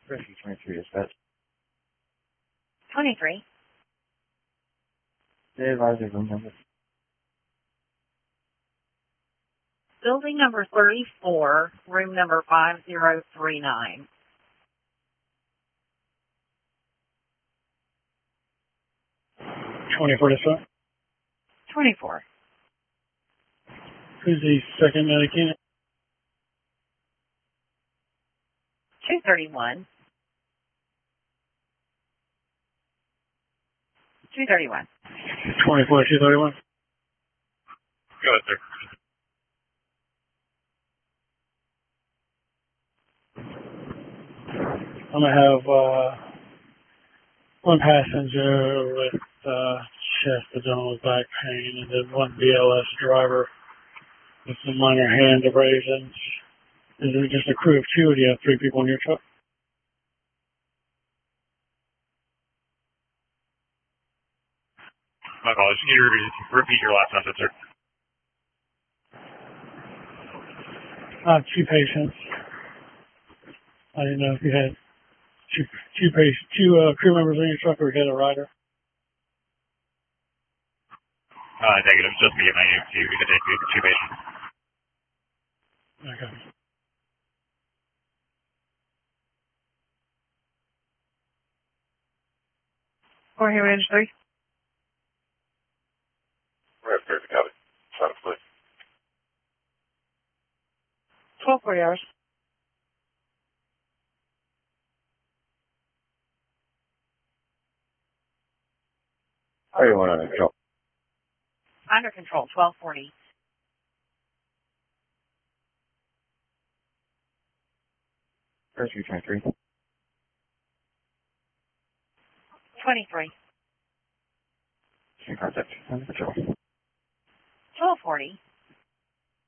Rescue 23 dispatch. 23. They advise your room number. Building number 34, room number 5039. 24 dispatch. 24. Who's the second medic unit? 231. 231. 24, 231. Go ahead, sir. I'm going to have one passenger with chest abdominal back pain, and then one BLS driver with some minor hand abrasions. Is it just a crew of two, or do you have three people in your truck? My apologies. Can you repeat your last sentence, sir? Two patients. I didn't know if you had two crew members in your truck, or you had a rider. Negative. Just me and my two patients. Okay. Or here, range 3. We're at 30, copy. Silence, please. 12 40 hours. How are you under control? Under control, 1240. Rescue 23. 23. Contact. Under control. 1240.